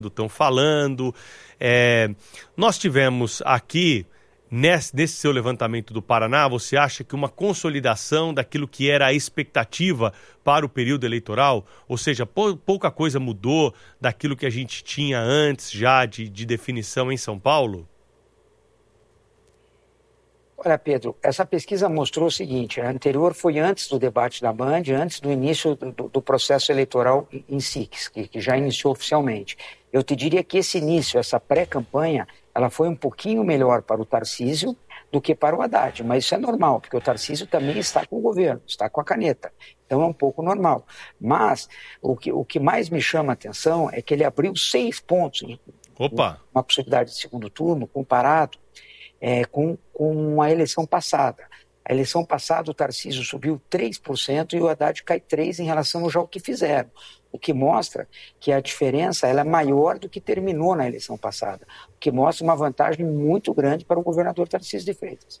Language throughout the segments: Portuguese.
estão falando. Nós tivemos aqui, nesse seu levantamento do Paraná, você acha que uma consolidação daquilo que era a expectativa para o período eleitoral? Ou seja, pouca coisa mudou daquilo que a gente tinha antes já de definição em São Paulo? Olha, Pedro, essa pesquisa mostrou o seguinte: a anterior foi antes do debate da Band, antes do início do processo eleitoral em si, que já iniciou oficialmente. Eu te diria que esse início, essa pré-campanha, ela foi um pouquinho melhor para o Tarcísio do que para o Haddad, mas isso é normal, porque o Tarcísio também está com o governo, está com a caneta, então é um pouco normal. Mas o que mais me chama a atenção é que ele abriu 6 pontos, uma possibilidade de segundo turno, comparado com a eleição passada. A eleição passada o Tarcísio subiu 3% e o Haddad cai 3% em relação ao que fizeram. O que mostra que a diferença ela é maior do que terminou na eleição passada. O que mostra uma vantagem muito grande para o governador Tarcísio de Freitas.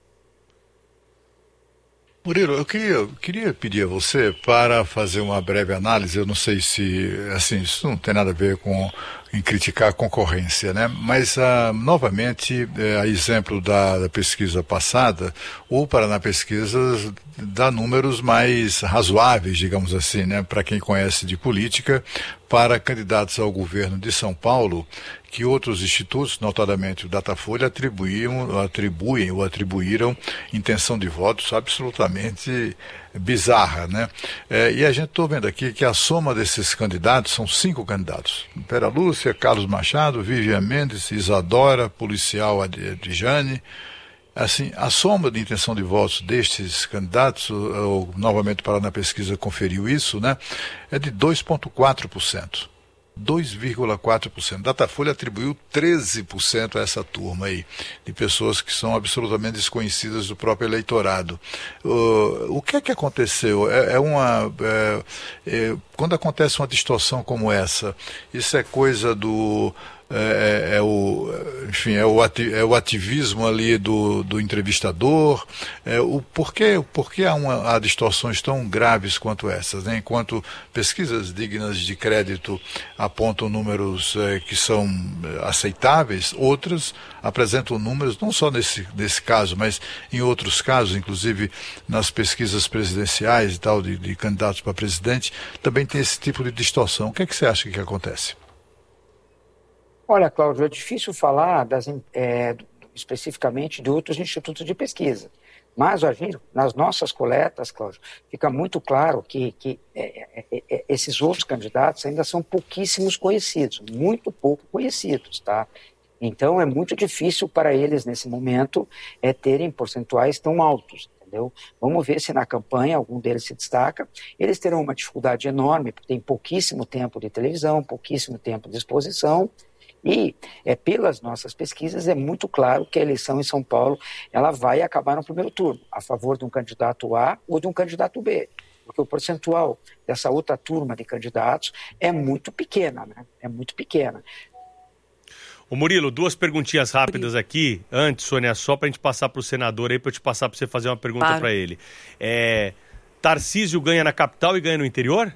Murilo, eu queria pedir a você para fazer uma breve análise. Eu não sei se, assim, isso não tem nada a ver em criticar a concorrência, né? Mas, novamente, a exemplo da pesquisa passada, o Paraná Pesquisas dá números mais razoáveis, digamos assim, né? Para quem conhece de política, para candidatos ao governo de São Paulo, que outros institutos, notadamente o Datafolha, atribuíram intenção de votos absolutamente bizarra, né? E a gente está vendo aqui que a soma desses candidatos são 5 candidatos: Vera Lúcia, Carlos Machado, Vivian Mendes, Isadora, policial Adjane. Assim, a soma de intenção de votos destes candidatos, novamente o Paraná Pesquisa conferiu isso, né? É de 2,4%. 2,4%. Datafolha atribuiu 13% a essa turma aí, de pessoas que são absolutamente desconhecidas do próprio eleitorado. O que é que aconteceu? Quando acontece uma distorção como essa, isso é coisa do... É o ativismo ali do entrevistador. Por que há distorções tão graves quanto essas, né? Enquanto pesquisas dignas de crédito apontam números que são aceitáveis, outras apresentam números, não só nesse caso, mas em outros casos, inclusive nas pesquisas presidenciais e tal, de candidatos para presidente, também tem esse tipo de distorção. O que é que você acha que acontece? Olha, Cláudio, é difícil falar especificamente de outros institutos de pesquisa, mas nas nossas coletas, Cláudio, fica muito claro que esses outros candidatos ainda são pouquíssimos conhecidos, muito pouco conhecidos, tá? Então é muito difícil para eles, nesse momento, terem percentuais tão altos. Entendeu? Vamos ver se na campanha algum deles se destaca. Eles terão uma dificuldade enorme, porque tem pouquíssimo tempo de televisão, pouquíssimo tempo de exposição. E pelas nossas pesquisas é muito claro que a eleição em São Paulo ela vai acabar no primeiro turno, a favor de um candidato A ou de um candidato B, porque o percentual dessa outra turma de candidatos é muito pequena, né? É muito pequena. Ô Murilo, 2 perguntinhas rápidas aqui, antes, Sônia, só para a gente passar para o senador aí, para eu te passar para você fazer uma pergunta para ele. Tarcísio ganha na capital e ganha no interior?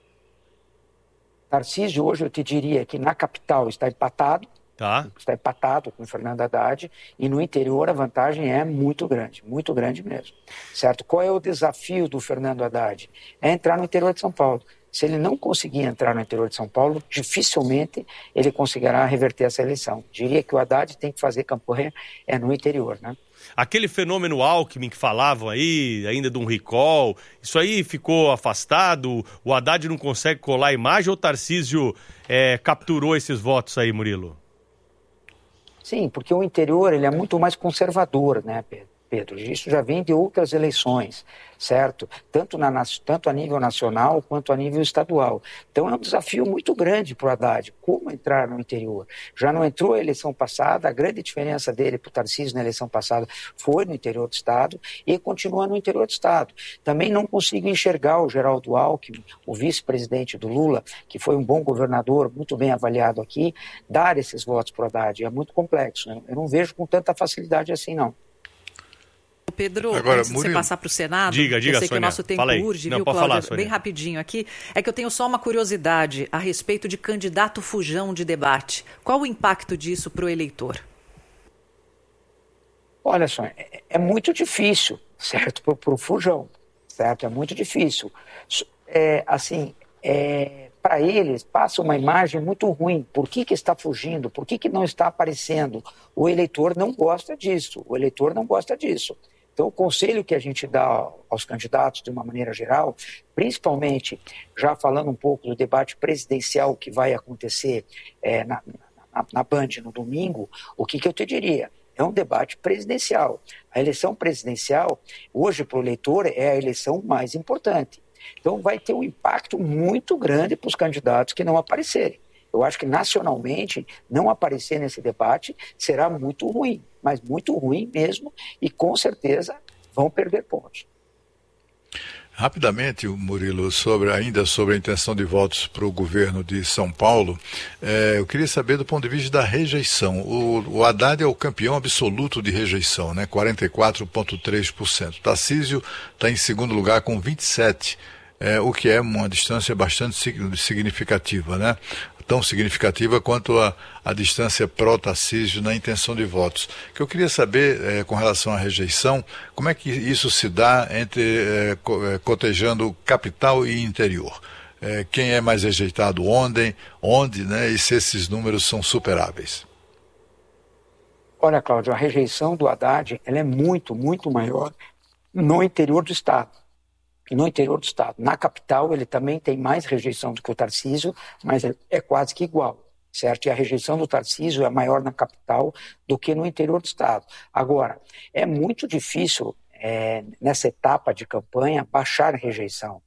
Tarcísio, hoje eu te diria que na capital está empatado, está empatado com o Fernando Haddad, e no interior a vantagem é muito grande mesmo, certo? Qual é o desafio do Fernando Haddad? É entrar no interior de São Paulo. Se ele não conseguir entrar no interior de São Paulo, dificilmente ele conseguirá reverter essa eleição. Diria que o Haddad tem que fazer campanha no interior, né? Aquele fenômeno Alckmin que falavam aí, ainda de um recall, isso aí ficou afastado? O Haddad não consegue colar a imagem ou o Tarcísio capturou esses votos aí, Murilo? Sim, porque o interior ele é muito mais conservador, né, Pedro? Isso já vem de outras eleições, certo? Tanto a nível nacional quanto a nível estadual. Então é um desafio muito grande para o Haddad, como entrar no interior. Já não entrou a eleição passada, a grande diferença dele para o Tarcísio na eleição passada foi no interior do estado e continua no interior do estado. Também não consigo enxergar o Geraldo Alckmin, o vice-presidente do Lula, que foi um bom governador, muito bem avaliado aqui, dar esses votos para o Haddad. É muito complexo, né? Eu não vejo com tanta facilidade assim, não. Pedro, agora, antes de você passar para o Senado, diga, eu sei Sônia, que o nosso tempo urge, viu, Cláudio? Bem rapidinho aqui, é que eu tenho só uma curiosidade a respeito de candidato fujão de debate. Qual o impacto disso para o eleitor? Olha só, é muito difícil, certo, para o fujão, certo? É muito difícil. Para eles, passa uma imagem muito ruim. Por que está fugindo? Por que não está aparecendo? O eleitor não gosta disso. Então, o conselho que a gente dá aos candidatos, de uma maneira geral, principalmente, já falando um pouco do debate presidencial que vai acontecer na Band no domingo, o que eu te diria? É um debate presidencial. A eleição presidencial, hoje, para o eleitor, é a eleição mais importante. Então, vai ter um impacto muito grande para os candidatos que não aparecerem. Eu acho que, nacionalmente, não aparecer nesse debate será muito ruim, mas muito ruim mesmo, e, com certeza, vão perder pontos. Rapidamente, Murilo, ainda sobre a intenção de votos para o governo de São Paulo, eu queria saber do ponto de vista da rejeição. O Haddad é o campeão absoluto de rejeição, né? 44,3%. Tarcísio está em segundo lugar com 27%. O que é uma distância bastante significativa, né? Tão significativa quanto a distância pró-Tarcísio na intenção de votos. O que eu queria saber com relação à rejeição, como é que isso se dá cotejando capital e interior? Quem é mais rejeitado onde, né? E se esses números são superáveis? Olha, Cláudio, a rejeição do Haddad ela é muito, muito maior no interior do Estado. Na capital, ele também tem mais rejeição do que o Tarcísio, mas é quase que igual, certo? E a rejeição do Tarcísio é maior na capital do que no interior do Estado. Agora, é muito difícil, nessa etapa de campanha, baixar a rejeição.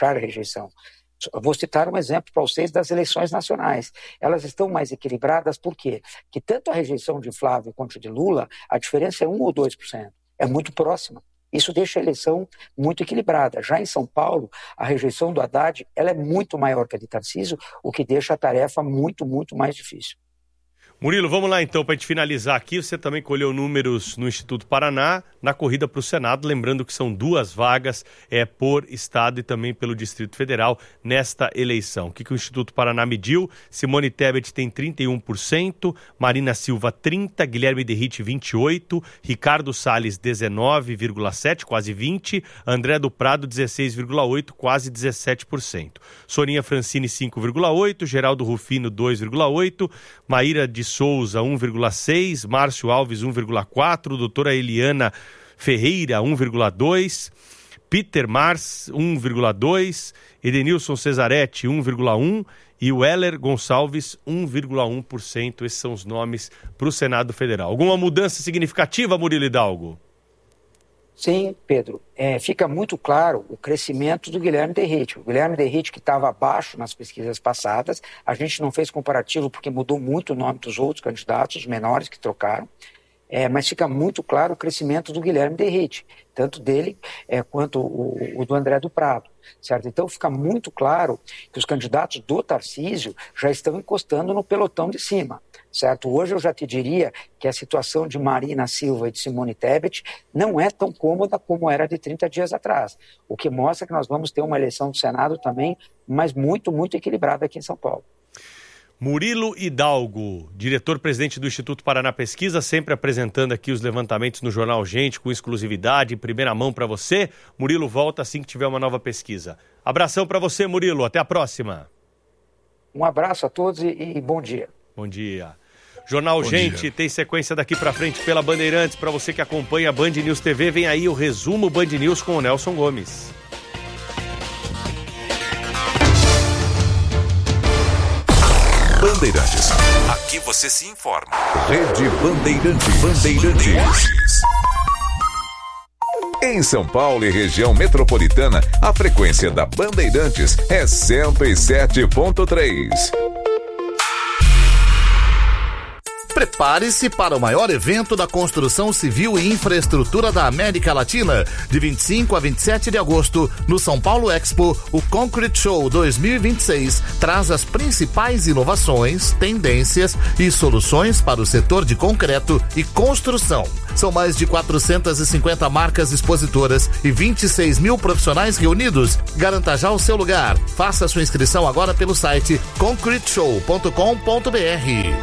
Eu vou citar um exemplo para vocês das eleições nacionais. Elas estão mais equilibradas, por quê? Que tanto a rejeição de Flávio quanto de Lula, a diferença é 1 ou 2%. É muito próxima. Isso deixa a eleição muito equilibrada. Já em São Paulo, a rejeição do Haddad ela é muito maior que a de Tarcísio, o que deixa a tarefa muito, muito mais difícil. Murilo, vamos lá então, para a gente finalizar aqui, você também colheu números no Instituto Paraná, na corrida para o Senado, lembrando que são 2 vagas por Estado e também pelo Distrito Federal nesta eleição. O que o Instituto Paraná mediu? Simone Tebet tem 31%, Marina Silva 30%, Guilherme Derrite 28%, Ricardo Salles 19,7%, quase 20%, André do Prado 16,8%, quase 17%. Soninha Francini 5,8%, Geraldo Rufino 2,8%, Maíra de Souza 1,6%, Márcio Alves 1,4%, doutora Eliana Ferreira 1,2%, Peter Mars 1,2%, Edenilson Cesaretti 1,1% e o Heller Gonçalves 1,1%. Esses são os nomes para o Senado Federal. Alguma mudança significativa, Murilo Hidalgo? Sim, Pedro. Fica muito claro o crescimento do Guilherme Derrite. O Guilherme Derrite, que estava abaixo nas pesquisas passadas, a gente não fez comparativo porque mudou muito o nome dos outros candidatos, os menores que trocaram, mas fica muito claro o crescimento do Guilherme Derrite, tanto dele quanto o do André do Prado, certo? Então fica muito claro que os candidatos do Tarcísio já estão encostando no pelotão de cima, certo? Hoje eu já te diria que a situação de Marina Silva e de Simone Tebet não é tão cômoda como era de 30 dias atrás, o que mostra que nós vamos ter uma eleição do Senado também, mas muito, muito equilibrada aqui em São Paulo. Murilo Hidalgo, diretor-presidente do Instituto Paraná Pesquisa, sempre apresentando aqui os levantamentos no Jornal Gente, com exclusividade, em primeira mão para você. Murilo volta assim que tiver uma nova pesquisa. Abração para você, Murilo. Até a próxima. Um abraço a todos e bom dia. Bom dia. Jornal Gente tem sequência daqui para frente pela Bandeirantes. Para você que acompanha a Band News TV, vem aí o resumo Band News com o Nelson Gomes. Bandeirantes. Aqui você se informa. Rede Bandeirantes. Em São Paulo e região metropolitana, a frequência da Bandeirantes é 107,3. Prepare-se para o maior evento da construção civil e infraestrutura da América Latina, de 25 a 27 de agosto, no São Paulo Expo. O Concrete Show 2026 traz as principais inovações, tendências e soluções para o setor de concreto e construção. São mais de 450 marcas expositoras e 26 mil profissionais reunidos. Garanta já o seu lugar. Faça sua inscrição agora pelo site concreteshow.com.br.